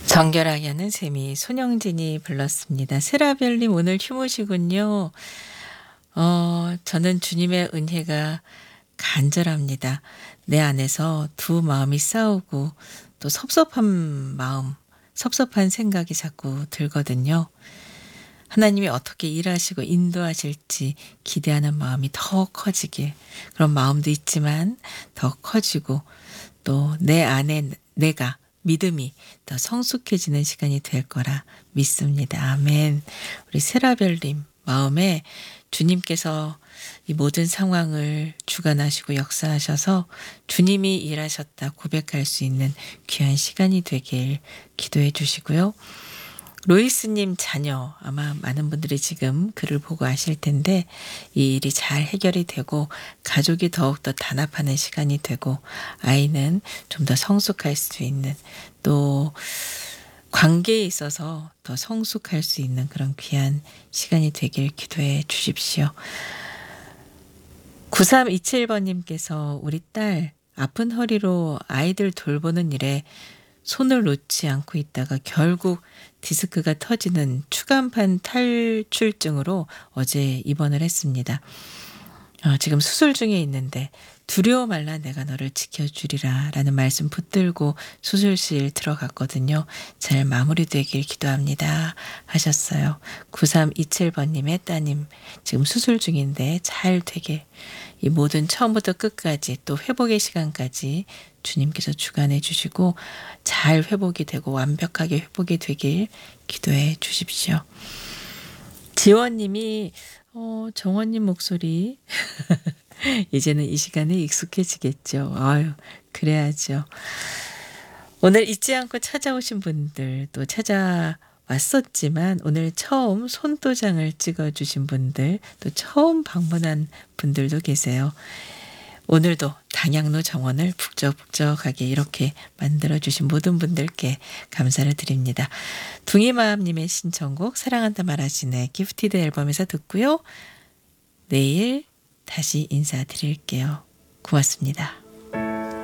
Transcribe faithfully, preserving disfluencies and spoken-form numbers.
정결하게 하는 셈이 손영진이 불렀습니다. 세라별님 오늘 휴무시군요. 어, 저는 주님의 은혜가 간절합니다. 내 안에서 두 마음이 싸우고 또 섭섭한 마음, 섭섭한 생각이 자꾸 들거든요. 하나님이 어떻게 일하시고 인도하실지 기대하는 마음이 더 커지길, 그런 마음도 있지만 더 커지고 또 내 안에 내가 믿음이 더 성숙해지는 시간이 될 거라 믿습니다. 아멘. 우리 세라별님 마음에 주님께서 이 모든 상황을 주관하시고 역사하셔서 주님이 일하셨다 고백할 수 있는 귀한 시간이 되길 기도해 주시고요. 로이스님 자녀, 아마 많은 분들이 지금 글을 보고 아실 텐데 이 일이 잘 해결이 되고 가족이 더욱더 단합하는 시간이 되고 아이는 좀 더 성숙할 수 있는, 또 관계에 있어서 더 성숙할 수 있는 그런 귀한 시간이 되길 기도해 주십시오. 구삼이칠번님께서 우리 딸 아픈 허리로 아이들 돌보는 일에 손을 놓지 않고 있다가 결국 디스크가 터지는 추간판 탈출증으로 어제 입원을 했습니다. 어, 지금 수술 중에 있는데 두려워 말라 내가 너를 지켜주리라 라는 말씀 붙들고 수술실 들어갔거든요. 잘 마무리되길 기도합니다 하셨어요. 구삼이칠번님의 따님 지금 수술 중인데 잘 되게, 이 모든 처음부터 끝까지 또 회복의 시간까지 주님께서 주관해 주시고 잘 회복이 되고 완벽하게 회복이 되길 기도해 주십시오. 지원님이 어, 정원님 목소리 이제는 이 시간에 익숙해지겠죠. 아유, 그래야죠. 오늘 잊지 않고 찾아오신 분들, 또 찾아왔었지만 오늘 처음 손도장을 찍어주신 분들, 또 처음 방문한 분들도 계세요. 오늘도 당양로 정원을 북적북적하게 이렇게 만들어주신 모든 분들께 감사를 드립니다. 둥이마음님의 신청곡 사랑한다 말하시네 기프티드 앨범에서 듣고요. 내일 다시 인사드릴게요. 고맙습니다.